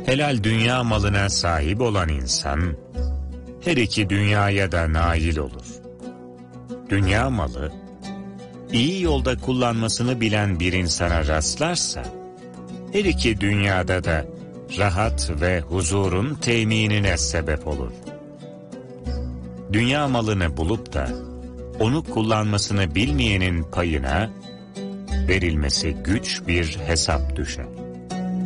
Helal dünya malına sahip olan insan, her iki dünyaya da nail olur. Dünya malı, iyi yolda kullanmasını bilen bir insana rastlarsa, her iki dünyada da rahat ve huzurun teminine sebep olur. Dünya malını bulup da onu kullanmasını bilmeyenin payına verilmesi güç bir hesap düşer.